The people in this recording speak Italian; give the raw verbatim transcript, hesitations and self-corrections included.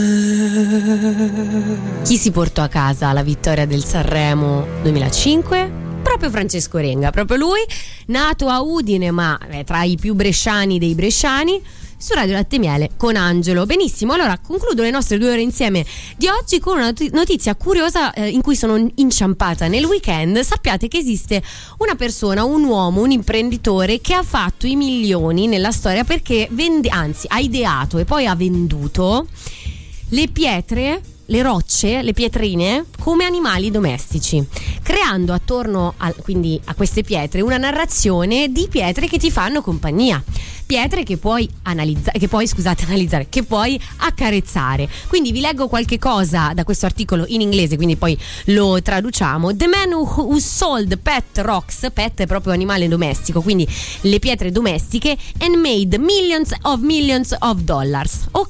Chi si portò a casa la vittoria del Sanremo duemilacinque? Proprio Francesco Renga, proprio lui, nato a Udine ma eh, tra i più bresciani dei bresciani, su Radio Latte e Miele con Angelo. Benissimo, allora concludo le nostre due ore insieme di oggi con una notizia curiosa eh, in cui sono inciampata nel weekend. Sappiate che esiste una persona, un uomo, un imprenditore che ha fatto i milioni nella storia perché vende, anzi ha ideato e poi ha venduto le pietre, le rocce, le pietrine come animali domestici, creando attorno a, quindi a queste pietre una narrazione di pietre che ti fanno compagnia, pietre che puoi analizzare, che puoi scusate analizzare, che puoi accarezzare. Quindi vi leggo qualche cosa da questo articolo in inglese, quindi poi lo traduciamo. The man who, who sold pet rocks, pet è proprio animale domestico, quindi le pietre domestiche, and made millions of millions of dollars. Ok,